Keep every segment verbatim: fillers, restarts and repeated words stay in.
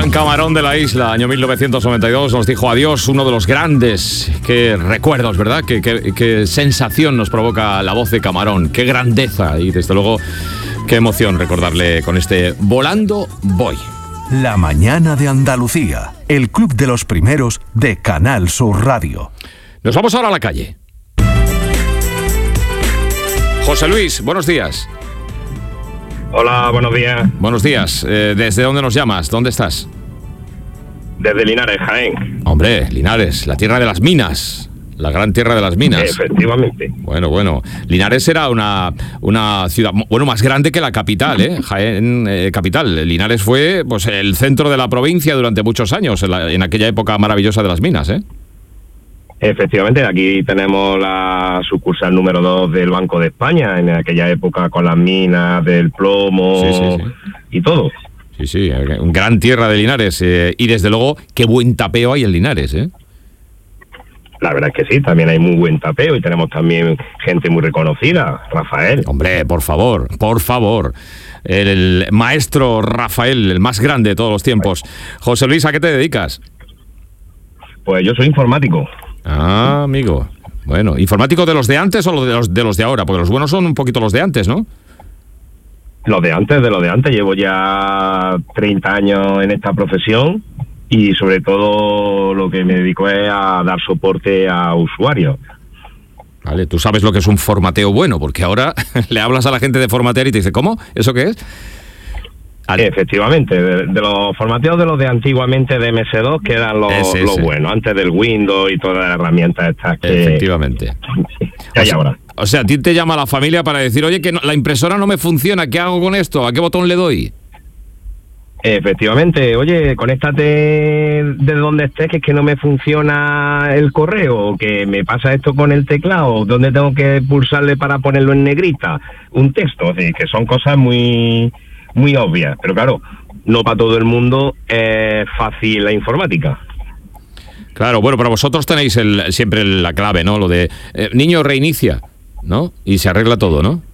gran camarón de la isla, año mil novecientos noventa y dos, nos dijo adiós, uno de los grandes. Qué recuerdos, ¿verdad? Qué, qué, qué sensación nos provoca la voz de Camarón, qué grandeza y desde luego qué emoción recordarle con este Volando Voy. La mañana de Andalucía, el club de los primeros de Canal Sur Radio. Nos vamos ahora a la calle. José Luis, buenos días. Hola, buenos días. Buenos días. Eh, ¿Desde dónde nos llamas? ¿Dónde estás? Desde Linares, Jaén. Hombre, Linares, la tierra de las minas. La gran tierra de las minas. Efectivamente. Bueno, bueno. Linares era una, una ciudad, bueno, más grande que la capital, ¿eh? Jaén, eh, capital. Linares fue, pues, el centro de la provincia durante muchos años, en, la, en aquella época maravillosa de las minas, ¿eh? Efectivamente, aquí tenemos la sucursal número dos del Banco de España, en aquella época con las minas del plomo sí, sí, sí. y todo. Sí, sí, un gran tierra de Linares. Eh, y desde luego, qué buen tapeo hay en Linares, ¿eh? La verdad es que sí, también hay muy buen tapeo y tenemos también gente muy reconocida, Rafael. Hombre, por favor, por favor. El, el maestro Rafael, el más grande de todos los tiempos. José Luis, ¿a qué te dedicas? Pues yo soy informático. Ah, amigo. Bueno, ¿informático de los de antes o de los de los de ahora? Porque los buenos son un poquito los de antes, ¿no? Los de antes, de los de antes. Llevo ya treinta años en esta profesión y sobre todo lo que me dedico es a dar soporte a usuarios. Vale, tú sabes lo que es un formateo bueno, porque ahora le hablas a la gente de formatear y te dice, ¿cómo? ¿Eso qué es? Al... Efectivamente, de, de los formateos de los de antiguamente de eme ese dos, que eran los, los buenos, antes del Windows y todas las herramientas estas que... Efectivamente. que hay o sea, ahora. O sea, a ti te llama la familia para decir, oye, que no, la impresora no me funciona, ¿qué hago con esto? ¿A qué botón le doy? Efectivamente, oye, conéctate de donde estés, que es que no me funciona el correo, o que me pasa esto con el teclado, ¿dónde tengo que pulsarle para ponerlo en negrita? Un texto, es decir, que son cosas muy... muy obvias, pero claro, no para todo el mundo es fácil la informática. Claro, bueno, pero vosotros tenéis el, siempre la clave, ¿no? Lo de, eh, niño, reinicia, ¿no? Y se arregla todo, ¿no?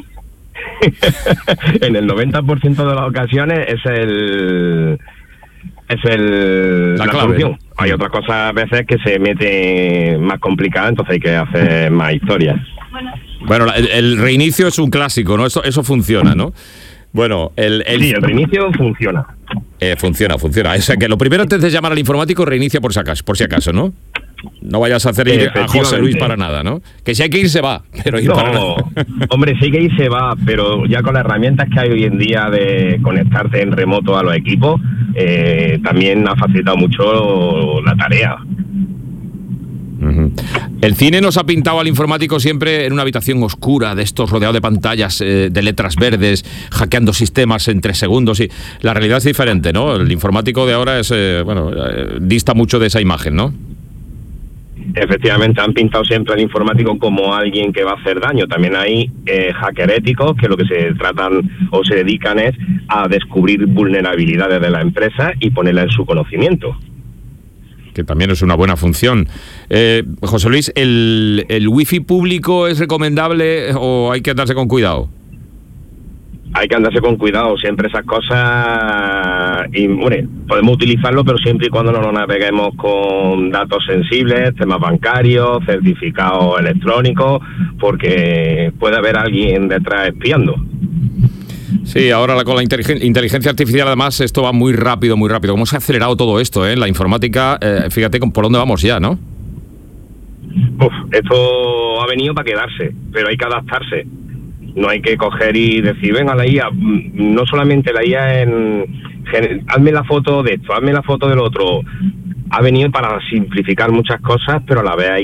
En el noventa por ciento de las ocasiones es el... es el, la, la clave, solución. ¿no? Hay otras cosas a veces que se mete más complicada, entonces hay que hacer más historias. Bueno, el, el reinicio es un clásico, ¿no? Eso, eso funciona, ¿no? Bueno, el, el... Sí, el reinicio funciona. Eh, funciona, funciona. O sea, que lo primero antes de llamar al informático, reinicia por si acaso, por si acaso, ¿no? No vayas a hacer ir a José Luis para nada, ¿no? Que si hay que ir, se va, pero ir no, para nada. Hombre, sí que ir se va, pero ya con las herramientas que hay hoy en día de conectarte en remoto a los equipos, eh, también ha facilitado mucho la tarea. Uh-huh. El cine nos ha pintado al informático siempre en una habitación oscura, de estos rodeado de pantallas, eh, de letras verdes, hackeando sistemas en tres segundos. Y la realidad es diferente, ¿no? El informático de ahora es, eh, bueno, eh, dista mucho de esa imagen, ¿no? Efectivamente, han pintado siempre al informático como alguien que va a hacer daño. También hay eh, hacker éticos que lo que se tratan o se dedican es a descubrir vulnerabilidades de la empresa y ponerla en su conocimiento. Que también es una buena función. Eh, José Luis, ¿el, ¿el wifi público es recomendable o hay que andarse con cuidado? Hay que andarse con cuidado, siempre esas cosas, y bueno, podemos utilizarlo, pero siempre y cuando no nos naveguemos con datos sensibles, temas bancarios, certificados electrónicos, porque puede haber alguien detrás espiando. Sí, ahora la, con la inteligen- inteligencia artificial, además, esto va muy rápido, muy rápido. ¿Cómo se ha acelerado todo esto, eh? La informática, eh, fíjate por dónde vamos ya, ¿no? Uf, esto ha venido para quedarse, pero hay que adaptarse. No hay que coger y decir, venga, la I A, no solamente la I A en... hazme la foto de esto, hazme la foto del otro. Ha venido para simplificar muchas cosas, pero a la vez hay